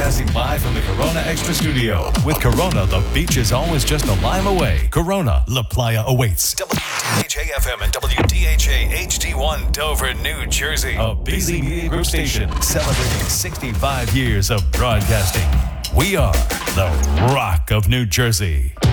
Broadcasting live from the Corona Extra Studio. With Corona, the beach is always just a lime away. Corona, La Playa awaits. WDHA-FM and WDHA-HD1 Dover, New Jersey. A busy media group station celebrating 65 years of broadcasting. We are the Rock of New Jersey.